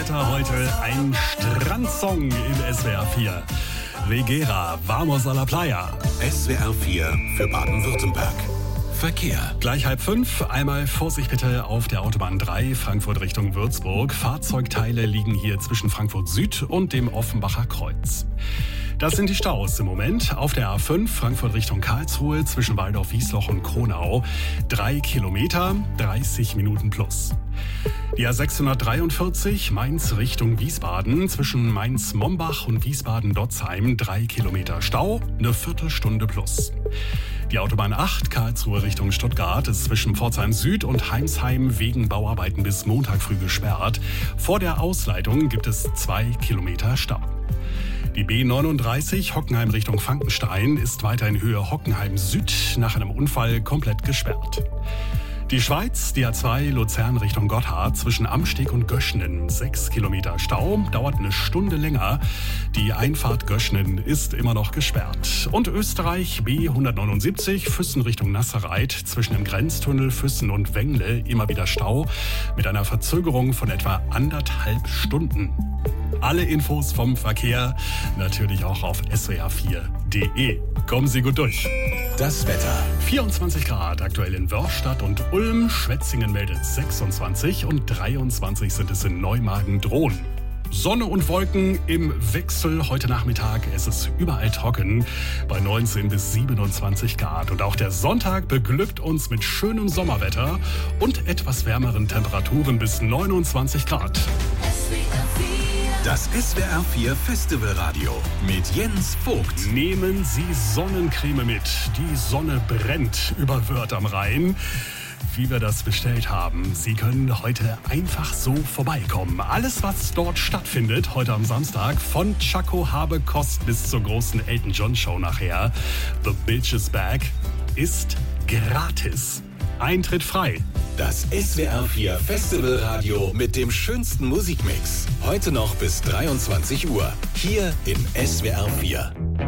Wetter heute ein Strandsong im SWR 4. Regera, Vamos a la Playa. SWR 4 für Baden-Württemberg. Verkehr. Gleich 4:30. Einmal Vorsicht bitte auf der Autobahn 3, Frankfurt Richtung Würzburg. Fahrzeugteile liegen hier zwischen Frankfurt Süd und dem Offenbacher Kreuz. Das sind die Staus im Moment. Auf der A5 Frankfurt Richtung Karlsruhe zwischen Waldorf-Wiesloch und Kronau. 3 Kilometer, 30 Minuten plus. Die A643 Mainz Richtung Wiesbaden zwischen Mainz-Mombach und Wiesbaden-Dotzheim. 3 Kilometer Stau, eine Viertelstunde plus. Die Autobahn 8 Karlsruhe Richtung Stuttgart ist zwischen Pforzheim Süd und Heimsheim wegen Bauarbeiten bis Montag früh gesperrt. Vor der Ausleitung gibt es 2 Kilometer Stau. Die B39 Hockenheim Richtung Frankenstein ist weiter in Höhe Hockenheim Süd nach einem Unfall komplett gesperrt. Die Schweiz, die A2 Luzern Richtung Gotthard zwischen Amsteg und Göschnen. 6 Kilometer Stau, dauert eine Stunde länger. Die Einfahrt Göschnen ist immer noch gesperrt. Und Österreich B179 Füssen Richtung Nasserreit zwischen dem Grenztunnel Füssen und Wengle immer wieder Stau mit einer Verzögerung von etwa 1,5 Stunden. Alle Infos vom Verkehr natürlich auch auf swr4.de. Kommen Sie gut durch. Das Wetter. 24 Grad aktuell in Wörrstadt und Ulm. Schwetzingen meldet 26 und 23 sind es in Neumagen-Drohn. Sonne und Wolken im Wechsel heute Nachmittag. Es ist überall trocken bei 19 bis 27 Grad. Und auch der Sonntag beglückt uns mit schönem Sommerwetter und etwas wärmeren Temperaturen bis 29 Grad. Das SWR 4 Festivalradio mit Jens Vogt. Nehmen Sie Sonnencreme mit. Die Sonne brennt über Wörth am Rhein. Wie wir das bestellt haben. Sie können heute einfach so vorbeikommen. Alles, was dort stattfindet, heute am Samstag, von Chaco Habekost bis zur großen Elton John Show nachher, The Bitch is Back, ist gratis. Eintritt frei. Das SWR 4 Festivalradio mit dem schönsten Musikmix. Heute noch bis 23 Uhr. Hier im SWR 4.